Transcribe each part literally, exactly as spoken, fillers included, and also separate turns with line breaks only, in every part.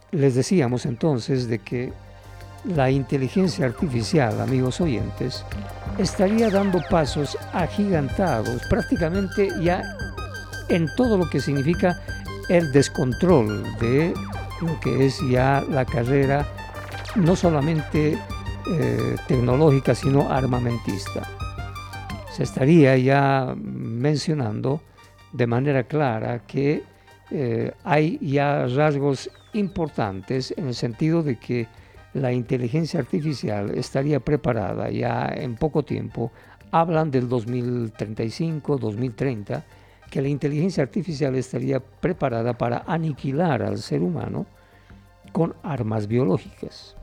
les decíamos entonces de que la inteligencia artificial, amigos oyentes, estaría dando pasos agigantados prácticamente ya en todo lo que significa el descontrol de lo que es ya la carrera no solamente eh, tecnológica, sino armamentista. Se estaría ya mencionando de manera clara que eh, hay ya rasgos importantes en el sentido de que la inteligencia artificial estaría preparada ya en poco tiempo. Hablan del dos mil treinta y cinco, dos mil treinta, que la inteligencia artificial estaría preparada para aniquilar al ser humano con armas biológicas.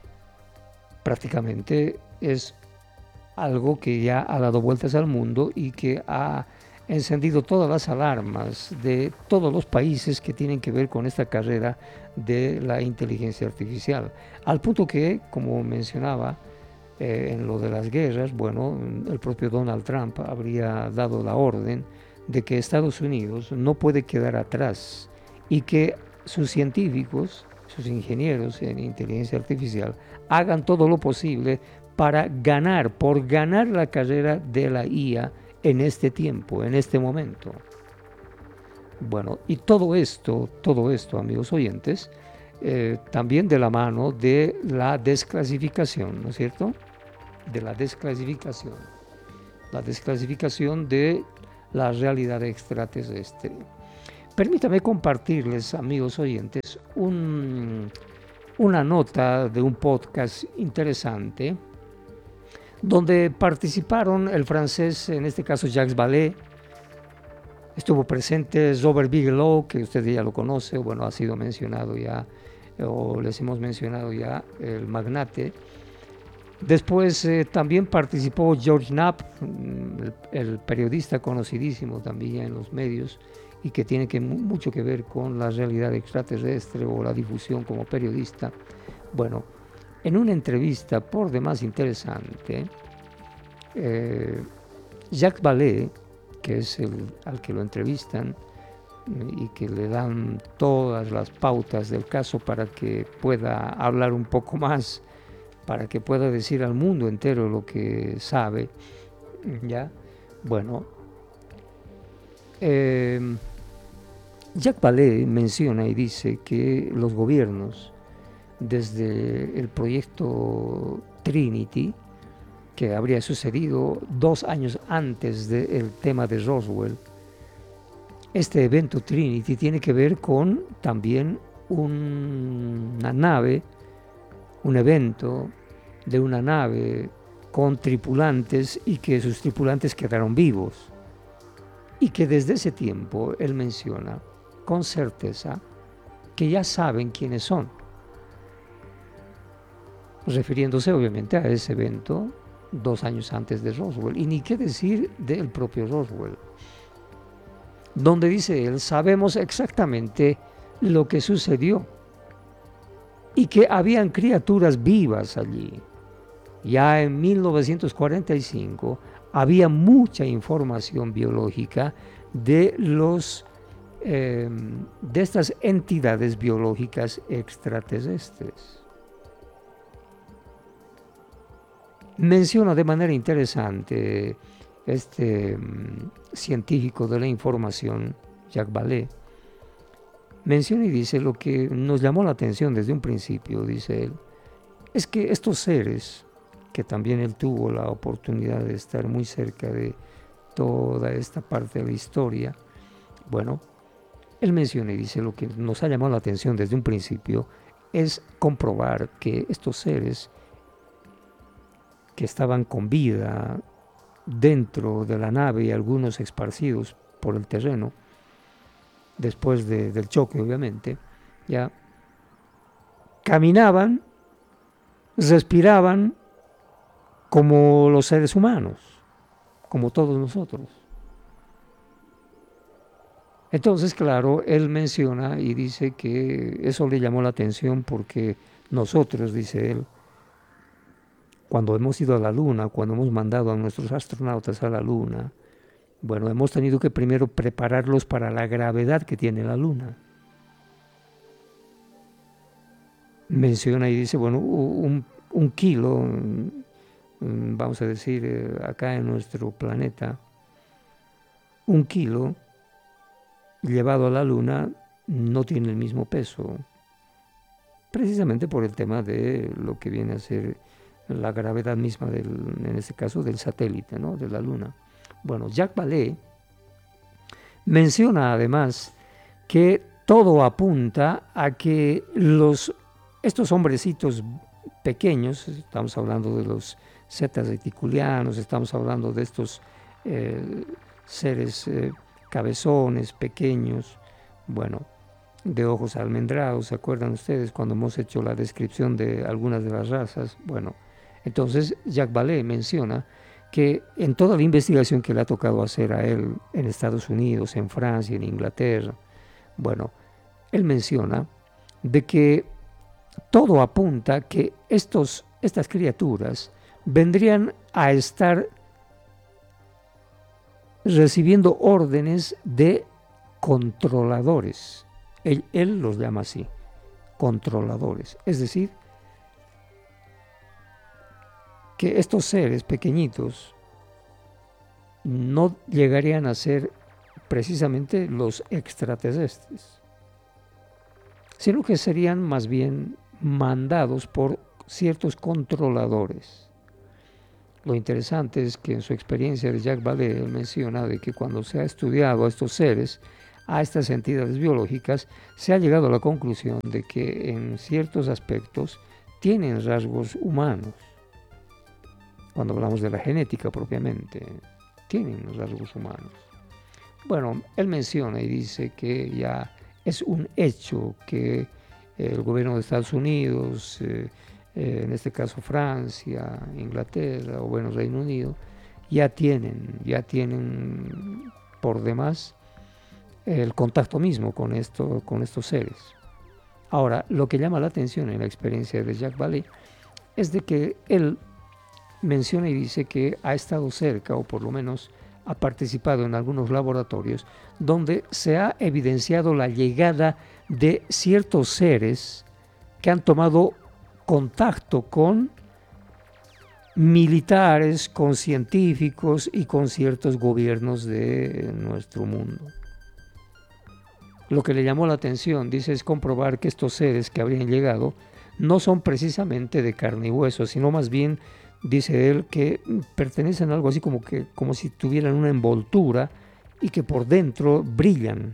Prácticamente es algo que ya ha dado vueltas al mundo y que ha encendido todas las alarmas de todos los países que tienen que ver con esta carrera de la inteligencia artificial. Al punto que, como mencionaba, eh, en lo de las guerras, bueno, el propio Donald Trump habría dado la orden de que Estados Unidos no puede quedar atrás y que sus científicos, sus ingenieros en inteligencia artificial, hagan todo lo posible para ganar, por ganar la carrera de la I A en este tiempo, en este momento. Bueno, y todo esto, todo esto, amigos oyentes, eh, también de la mano de la desclasificación, ¿no es cierto? De la desclasificación. La desclasificación de la realidad extraterrestre. Permítame compartirles, amigos oyentes, un, una nota de un podcast interesante donde participaron el francés, en este caso Jacques Vallée, estuvo presente Robert Bigelow, que usted ya lo conoce, bueno, ha sido mencionado ya, o les hemos mencionado ya, el magnate. Después eh, también participó George Knapp, el, el periodista conocidísimo también en los medios y que tiene que, mucho que ver con la realidad extraterrestre o la difusión como periodista. Bueno, en una entrevista por demás interesante, eh, Jacques Vallée, que es el al que lo entrevistan y que le dan todas las pautas del caso para que pueda hablar un poco más, para que pueda decir al mundo entero lo que sabe, ¿ya? Bueno, eh, Jacques Vallée menciona y dice que los gobiernos, desde el proyecto Trinity, que habría sucedido dos años antes del tema de Roswell, este evento Trinity tiene que ver con también un, una nave, un evento de una nave con tripulantes y que sus tripulantes quedaron vivos. Y que desde ese tiempo él menciona con certeza que ya saben quiénes son, refiriéndose obviamente a ese evento dos años antes de Roswell, y ni qué decir del propio Roswell, donde dice él, sabemos exactamente lo que sucedió y que habían criaturas vivas allí. Ya en mil novecientos cuarenta y cinco había mucha información biológica de los eh, de estas entidades biológicas extraterrestres. Menciona de manera interesante este um, científico de la información, Jacques Vallée, menciona y dice lo que nos llamó la atención desde un principio, dice él, es que estos seres, que también él tuvo la oportunidad de estar muy cerca de toda esta parte de la historia, bueno, él menciona y dice lo que nos ha llamado la atención desde un principio es comprobar que estos seres que estaban con vida dentro de la nave y algunos esparcidos por el terreno, después de, del choque obviamente, ya caminaban, respiraban como los seres humanos, como todos nosotros. Entonces, claro, él menciona y dice que eso le llamó la atención porque nosotros, dice él, cuando hemos ido a la Luna, cuando hemos mandado a nuestros astronautas a la Luna, bueno, hemos tenido que primero prepararlos para la gravedad que tiene la Luna. menciona y dice, bueno, un, un kilo, vamos a decir, eh, acá en nuestro planeta, un kilo llevado a la Luna no tiene el mismo peso, precisamente por el tema de lo que viene a ser la gravedad misma, del, en este caso, del satélite, ¿no?, de la Luna. Bueno, Jacques Vallée menciona además que todo apunta a que los, estos hombrecitos pequeños, estamos hablando de los cetas reticulianos, estamos hablando de estos eh, seres eh, cabezones, pequeños, bueno, de ojos almendrados, ¿se acuerdan ustedes cuando hemos hecho la descripción de algunas de las razas? Bueno, entonces Jacques Vallée menciona que en toda la investigación que le ha tocado hacer a él en Estados Unidos, en Francia, en Inglaterra, bueno, él menciona de que todo apunta que estos, estas criaturas vendrían a estar recibiendo órdenes de controladores. Él, él los llama así, controladores. Es decir, que estos seres pequeñitos no llegarían a ser precisamente los extraterrestres, sino que serían más bien mandados por ciertos controladores. Lo interesante es que en su experiencia de Jacques Vallée él menciona de que cuando se ha estudiado a estos seres, a estas entidades biológicas, se ha llegado a la conclusión de que en ciertos aspectos tienen rasgos humanos. Cuando hablamos de la genética propiamente, tienen rasgos humanos. Bueno, él menciona y dice que ya es un hecho que el gobierno de Estados Unidos, eh, eh, en este caso Francia, Inglaterra o bueno, Reino Unido, ya tienen, ya tienen por demás el contacto mismo con, esto, con estos seres. Ahora, lo que llama la atención en la experiencia de Jacques Vallée es de que él menciona y dice que ha estado cerca, o por lo menos ha participado en algunos laboratorios donde se ha evidenciado la llegada de ciertos seres que han tomado contacto con militares, con científicos y con ciertos gobiernos de nuestro mundo. Lo que le llamó la atención, dice, es comprobar que estos seres que habrían llegado no son precisamente de carne y hueso, sino más bien, dice él, que pertenecen a algo así como, que, como si tuvieran una envoltura y que por dentro brillan.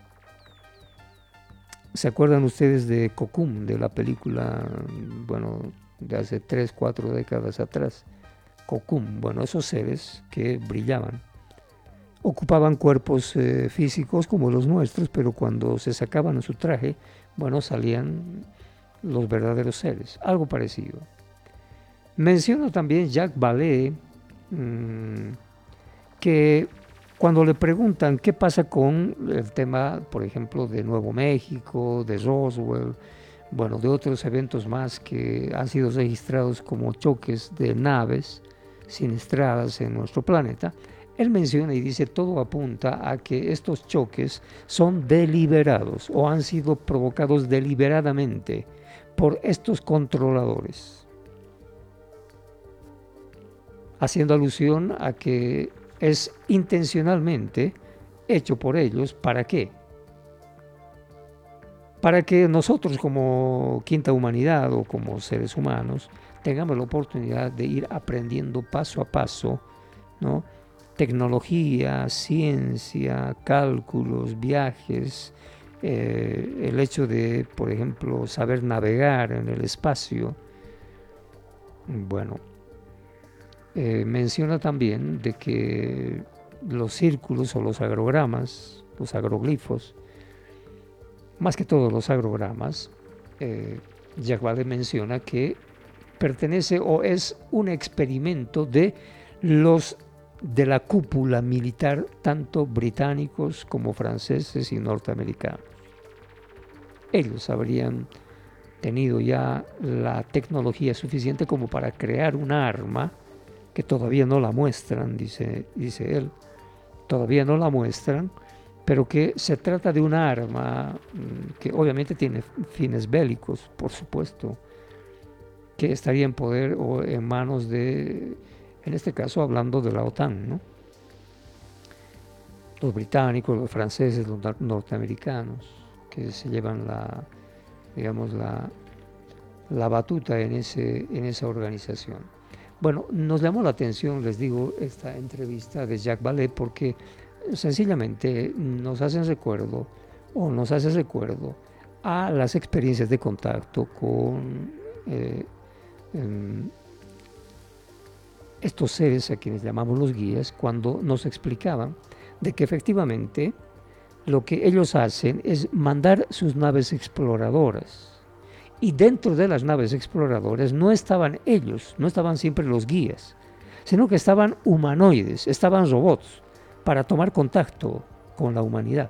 ¿Se acuerdan ustedes de Cocoon, de la película, bueno, de hace tres, cuatro décadas atrás? Cocoon, bueno, esos seres que brillaban ocupaban cuerpos eh, físicos como los nuestros, pero cuando se sacaban su traje, bueno, salían los verdaderos seres, algo parecido. Menciona también Jacques Vallée mmm, que cuando le preguntan qué pasa con el tema, por ejemplo, de Nuevo México, de Roswell, bueno, de otros eventos más que han sido registrados como choques de naves siniestradas en nuestro planeta, él menciona y dice, todo apunta a que estos choques son deliberados o han sido provocados deliberadamente por estos controladores, haciendo alusión a que es intencionalmente hecho por ellos. ¿Para qué? Para que nosotros como quinta humanidad o como seres humanos tengamos la oportunidad de ir aprendiendo paso a paso, ¿no?, tecnología, ciencia, cálculos, viajes, eh, el hecho de, por ejemplo, saber navegar en el espacio. Bueno, eh, menciona también de que los círculos o los agrogramas, los agroglifos, más que todos los agrogramas, eh, Jacques Vallée menciona que pertenece o es un experimento de los de la cúpula militar, tanto británicos como franceses y norteamericanos. Ellos habrían tenido ya la tecnología suficiente como para crear un arma que todavía no la muestran, dice, dice él, todavía no la muestran, pero que se trata de una arma mm, que obviamente tiene fines bélicos, por supuesto, que estaría en poder o en manos de, en este caso hablando de la OTAN, ¿no? Los británicos, los franceses, los norteamericanos, que se llevan la, digamos, la, la batuta en, ese, en esa organización. Bueno, nos llamó la atención, les digo, esta entrevista de Jacques Vallée porque sencillamente nos hacen recuerdo, o nos hace recuerdo a las experiencias de contacto con eh, eh, estos seres a quienes llamamos los guías, cuando nos explicaban de que efectivamente lo que ellos hacen es mandar sus naves exploradoras. Y dentro de las naves exploradoras no estaban ellos, no estaban siempre los guías, sino que estaban humanoides, estaban robots para tomar contacto con la humanidad.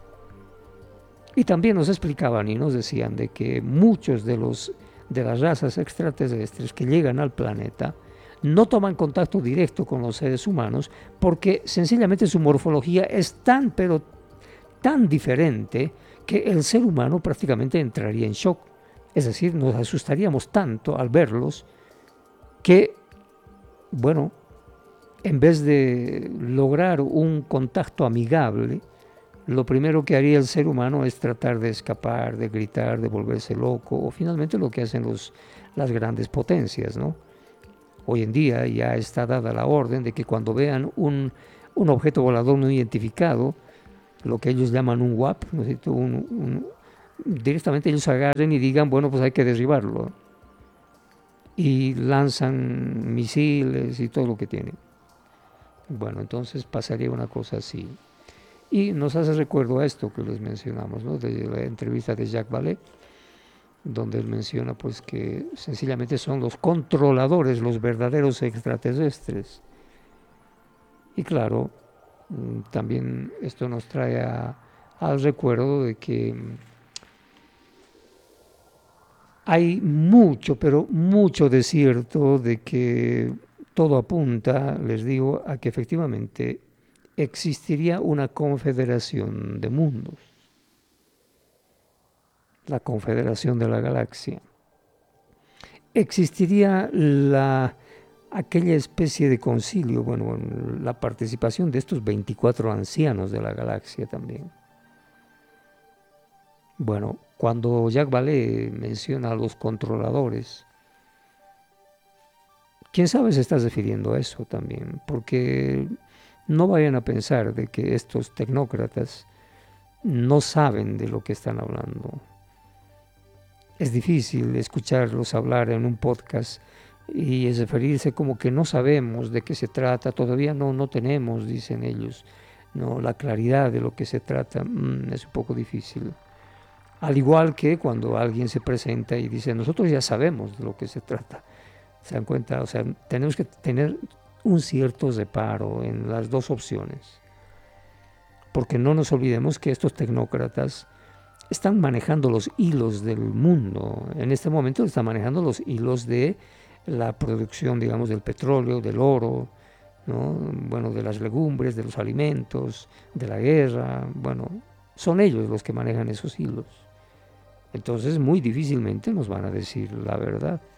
Y también nos explicaban y nos decían de que muchos de, los, de las razas extraterrestres que llegan al planeta no toman contacto directo con los seres humanos porque sencillamente su morfología es tan, pero tan diferente que el ser humano prácticamente entraría en shock. Es decir, nos asustaríamos tanto al verlos que, bueno, en vez de lograr un contacto amigable, lo primero que haría el ser humano es tratar de escapar, de gritar, de volverse loco, o finalmente lo que hacen los, las grandes potencias, ¿no? Hoy en día ya está dada la orden de que cuando vean un, un objeto volador no identificado, lo que ellos llaman un W A P, ¿no es cierto? Un, un, directamente ellos agarren y digan, bueno, pues hay que derribarlo. Y lanzan misiles y todo lo que tienen. Bueno, entonces pasaría una cosa así. Y nos hace recuerdo a esto que les mencionamos, ¿no? De la entrevista de Jacques Vallée, donde él menciona pues que sencillamente son los controladores, los verdaderos extraterrestres. Y claro, también esto nos trae a, al recuerdo de que hay mucho, pero mucho de cierto de que todo apunta, les digo, a que efectivamente existiría una confederación de mundos, la confederación de la galaxia. Existiría la, aquella especie de concilio, bueno, la participación de estos veinticuatro ancianos de la galaxia también. Bueno, cuando Jacques Vallée menciona a los controladores, quién sabe se está refiriendo a eso también, porque no vayan a pensar de que estos tecnócratas no saben de lo que están hablando. Es difícil escucharlos hablar en un podcast y es referirse como que no sabemos de qué se trata, todavía no, no tenemos, dicen ellos, no, la claridad de lo que se trata, mmm, es un poco difícil. Al igual que cuando alguien se presenta y dice, nosotros ya sabemos de lo que se trata. ¿Se dan cuenta? O sea, tenemos que tener un cierto reparo en las dos opciones. Porque no nos olvidemos que estos tecnócratas están manejando los hilos del mundo. En este momento están manejando los hilos de la producción, digamos, del petróleo, del oro, ¿no? Bueno, de las legumbres, de los alimentos, de la guerra. Bueno, son ellos los que manejan esos hilos. Entonces muy difícilmente nos van a decir la verdad.